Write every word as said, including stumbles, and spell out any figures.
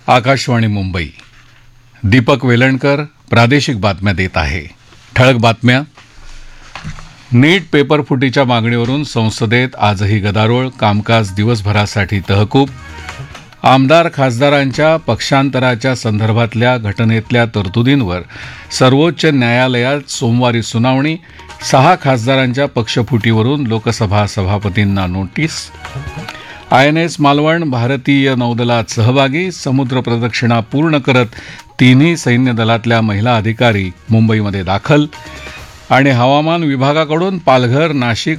आकाशवाणी मुंबई. दीपक वेलणकर प्रादेशिक बातम्या देत आहे. ठळक बातम्या. नीट पेपर फुटीच्या मागणीवरून संसदेत आजही गदारोळ. कामकाज दिवसभरासाठी तहकूब. आमदार खासदारांच्या पक्षांतराच्या संदर्भातल्या घटनेतल्या तरतुदींवर सर्वोच्च न्यायालयात सोमवारी सुनावणी. सहा खासदारांच्या पक्षफुटीवरून Lok Sabha सभापतींना notice. I N S Malvan भारतीय नौदलात सहभागी. समुद्र प्रदक्षिणा पूर्ण करत तिन्ही सैन्य दलातल्या महिला अधिकारी मुंबईमध्ये दाखल. आणि हवामान विभागाकडून पालघर, नाशिक,